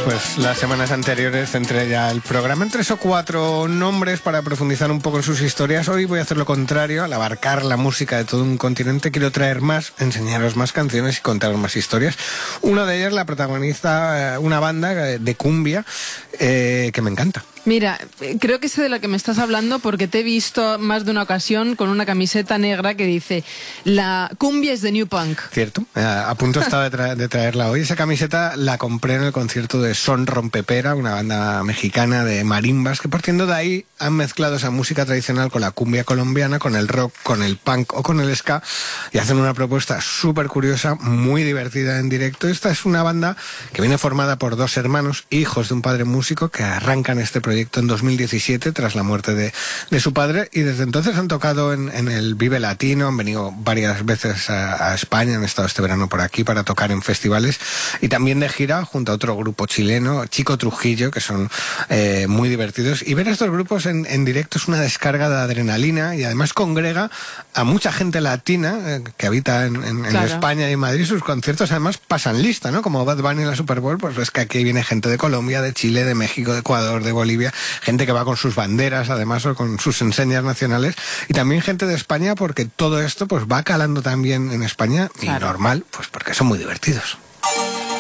Pues las semanas anteriores centré ya el programa en 3 o 4 nombres para profundizar un poco en sus historias. Hoy voy a hacer lo contrario, al abarcar la música de todo un continente. Quiero traer más, enseñaros más canciones y contaros más historias. Una de ellas la protagoniza una banda de cumbia que me encanta. Mira, creo que sé de la que me estás hablando porque te he visto más de una ocasión con una camiseta negra que dice la cumbia es the new punk. Cierto, a punto estaba de traerla hoy. Esa camiseta la compré en el concierto de Son Rompepera, una banda mexicana de marimbas que partiendo de ahí han mezclado esa música tradicional con la cumbia colombiana, con el rock, con el punk o con el ska y hacen una propuesta súper curiosa, muy divertida en directo. Esta es una banda que viene formada por 2 hermanos, hijos de un padre músico, que arrancan este proyecto en 2017 tras la muerte de su padre y desde entonces han tocado en el Vive Latino, han venido varias veces a España, han estado este verano por aquí para tocar en festivales y también de gira junto a otro grupo chileno, Chico Trujillo, que son muy divertidos, y ver a estos grupos en directo es una descarga de adrenalina y además congrega a mucha gente latina que habita en Claro. España y en Madrid. Sus conciertos además pasan lista, ¿no? Como Bad Bunny en la Super Bowl, pues es que aquí viene gente de Colombia, de Chile, de México, de Ecuador, de Bolivia, gente que va con sus banderas además o con sus enseñas nacionales y también gente de España porque todo esto pues va calando también en España. Claro. Y normal, pues porque son muy divertidos.